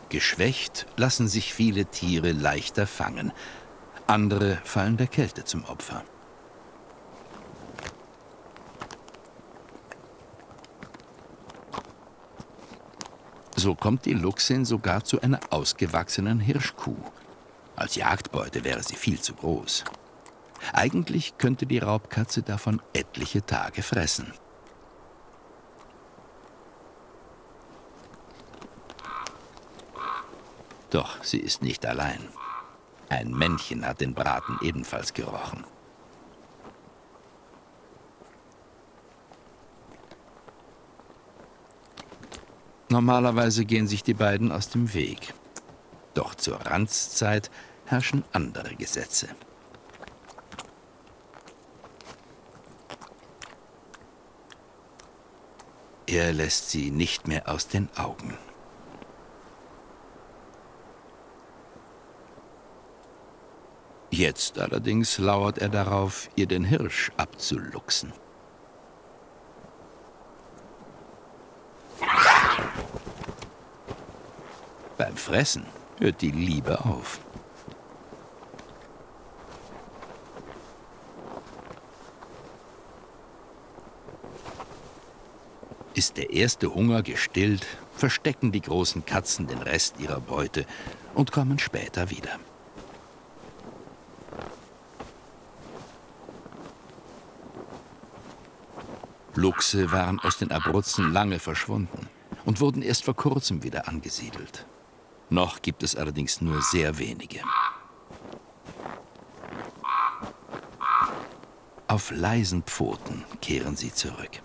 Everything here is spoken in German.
Geschwächt lassen sich viele Tiere leichter fangen. Andere fallen der Kälte zum Opfer. So kommt die Luchsin sogar zu einer ausgewachsenen Hirschkuh. Als Jagdbeute wäre sie viel zu groß. Eigentlich könnte die Raubkatze davon etliche Tage fressen. Doch sie ist nicht allein. Ein Männchen hat den Braten ebenfalls gerochen. Normalerweise gehen sich die beiden aus dem Weg. Doch zur Ranzzeit herrschen andere Gesetze. Er lässt sie nicht mehr aus den Augen. Jetzt allerdings lauert er darauf, ihr den Hirsch abzuluchsen. Beim Fressen hört die Liebe auf. Ist der erste Hunger gestillt, verstecken die großen Katzen den Rest ihrer Beute und kommen später wieder. Luchse waren aus den Abruzzen lange verschwunden und wurden erst vor kurzem wieder angesiedelt. Noch gibt es allerdings nur sehr wenige. Auf leisen Pfoten kehren sie zurück.